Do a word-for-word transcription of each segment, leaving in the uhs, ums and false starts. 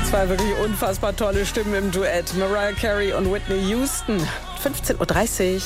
Zwei wirklich unfassbar tolle Stimmen im Duett. Mariah Carey und Whitney Houston. fünfzehn Uhr dreißig.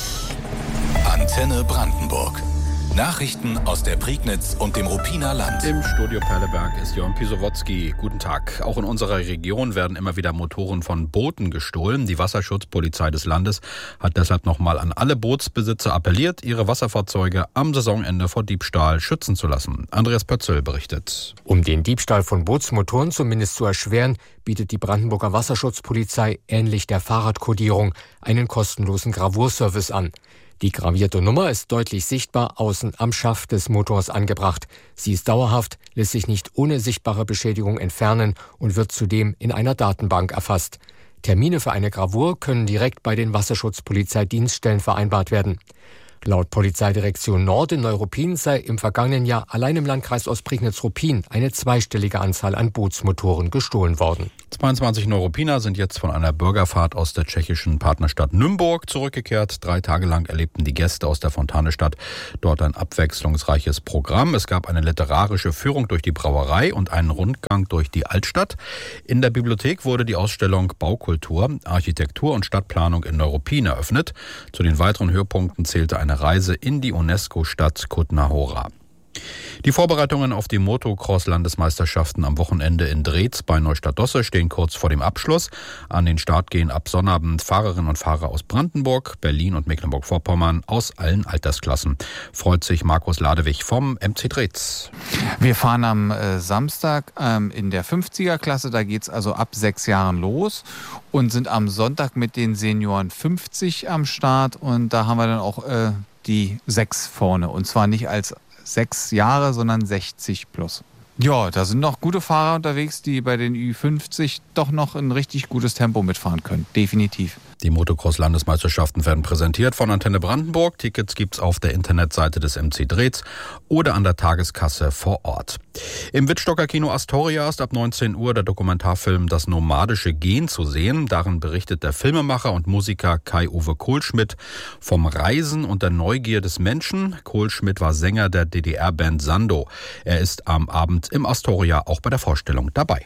Antenne Brandenburg. Nachrichten aus der Prignitz und dem Ruppiner Land. Im Studio Perleberg ist Jörn Pisowotzki. Guten Tag. Auch in unserer Region werden immer wieder Motoren von Booten gestohlen. Die Wasserschutzpolizei des Landes hat deshalb nochmal an alle Bootsbesitzer appelliert, ihre Wasserfahrzeuge am Saisonende vor Diebstahl schützen zu lassen. Andreas Pötzl berichtet. Um den Diebstahl von Bootsmotoren zumindest zu erschweren, bietet die Brandenburger Wasserschutzpolizei ähnlich der Fahrradkodierung einen kostenlosen Gravurservice an. Die gravierte Nummer ist deutlich sichtbar außen am Schaft des Motors angebracht. Sie ist dauerhaft, lässt sich nicht ohne sichtbare Beschädigung entfernen und wird zudem in einer Datenbank erfasst. Termine für eine Gravur können direkt bei den Wasserschutzpolizeidienststellen vereinbart werden. Laut Polizeidirektion Nord in Neuruppin sei im vergangenen Jahr allein im Landkreis Ostprignitz-Ruppin eine zweistellige Anzahl an Bootsmotoren gestohlen worden. zweiundzwanzig Neuruppiner sind jetzt von einer Bürgerfahrt aus der tschechischen Partnerstadt Nymburk zurückgekehrt. Drei Tage lang erlebten die Gäste aus der Fontanestadt dort ein abwechslungsreiches Programm. Es gab eine literarische Führung durch die Brauerei und einen Rundgang durch die Altstadt. In der Bibliothek wurde die Ausstellung Baukultur, Architektur und Stadtplanung in Neuruppin eröffnet. Zu den weiteren Höhepunkten zählte eine Reise in die UNESCO-Stadt Kutna Hora. Die Vorbereitungen auf die Motocross-Landesmeisterschaften am Wochenende in Drez bei Neustadt-Dosse stehen kurz vor dem Abschluss. An den Start gehen ab Sonnabend Fahrerinnen und Fahrer aus Brandenburg, Berlin und Mecklenburg-Vorpommern aus allen Altersklassen. Freut sich Markus Ladewig vom M C Drez. Wir fahren am äh, Samstag ähm, in der fünfziger-Klasse, da geht's also ab sechs Jahren los und sind am Sonntag mit den Senioren fünfzig am Start und da haben wir dann auch äh, die sechs vorne und zwar nicht als sechs Jahre, sondern sechzig plus. Ja, da sind noch gute Fahrer unterwegs, die bei den Ü fünfzig doch noch ein richtig gutes Tempo mitfahren können. Definitiv. Die Motocross-Landesmeisterschaften werden präsentiert von Antenne Brandenburg. Tickets gibt's auf der Internetseite des M C Drez oder an der Tageskasse vor Ort. Im Wittstocker Kino Astoria ist ab neunzehn Uhr der Dokumentarfilm Das nomadische Gen zu sehen. Darin berichtet der Filmemacher und Musiker Kai-Uwe Kohlschmidt vom Reisen und der Neugier des Menschen. Kohlschmidt war Sänger der D D R-Band Sando. Er ist am Abend im Astoria auch bei der Vorstellung dabei.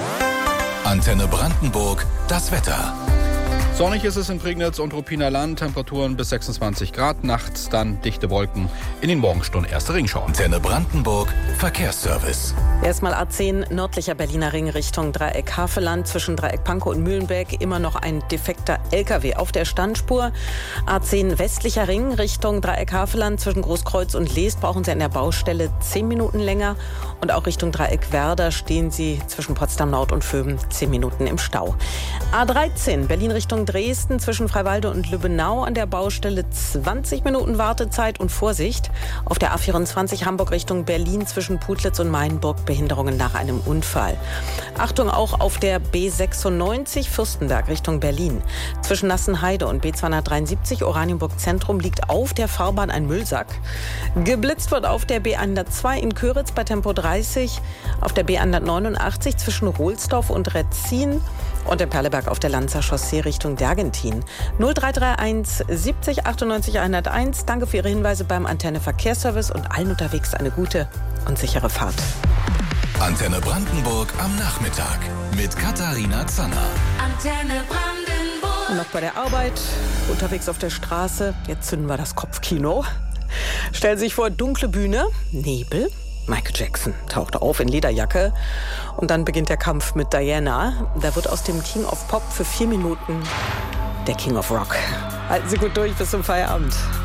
Antenne Brandenburg, das Wetter. Sonnig ist es in Prignitz und Ruppiner Land, Temperaturen bis sechsundzwanzig Grad, nachts dann dichte Wolken, in den Morgenstunden erste Ringschauer. Antenne Brandenburg, Verkehrsservice. Erstmal A zehn nördlicher Berliner Ring Richtung Dreieck Havelland, zwischen Dreieck Pankow und Mühlenberg immer noch ein defekter L K W auf der Standspur. A zehn westlicher Ring Richtung Dreieck Havelland, zwischen Großkreuz und Leest brauchen Sie an der Baustelle zehn Minuten länger. Und auch Richtung Dreieck Werder stehen Sie zwischen Potsdam Nord und Vöben zehn Minuten im Stau. A dreizehn Berlin Richtung Dresden, zwischen Freiwalde und Lübbenau an der Baustelle zwanzig Minuten Wartezeit und Vorsicht. Auf der A vierundzwanzig Hamburg Richtung Berlin zwischen Putlitz und Mainburg Behinderungen nach einem Unfall. Achtung auch auf der B sechsundneunzig Fürstenberg Richtung Berlin. Zwischen Nassenheide und B zweihundertdreiundsiebzig Oranienburg Zentrum liegt auf der Fahrbahn ein Müllsack. Geblitzt wird auf der B hundertzwei in Köritz bei Tempo dreißig, auf der B hundertneunundachtzig zwischen Rohlsdorf und Retzin und im Perleberg auf der Lanzer Chaussee Richtung Dergentin. null drei drei eins siebzig achtundneunzig hunderteins. Danke für Ihre Hinweise beim Antenne Verkehrsservice und allen unterwegs eine gute und sichere Fahrt. Antenne Brandenburg am Nachmittag mit Katharina Zanner. Antenne Brandenburg. Und noch bei der Arbeit, unterwegs auf der Straße. Jetzt zünden wir das Kopfkino. Stellen Sie sich vor, dunkle Bühne, Nebel. Michael Jackson taucht auf in Lederjacke und dann beginnt der Kampf mit Diana. Da wird aus dem King of Pop für vier Minuten der King of Rock. Halten Sie gut durch, bis zum Feierabend.